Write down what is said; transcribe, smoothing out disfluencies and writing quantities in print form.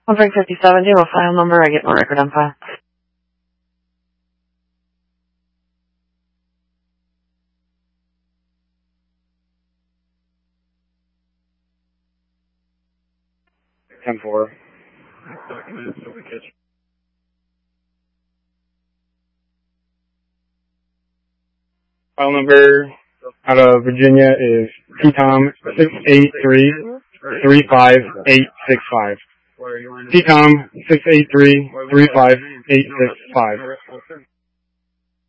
I'll bring 57. Do you have a file number? I get my record on file. Ten-4. File number out of Virginia is T-Tom 683-35865. T-Tom 683-35865.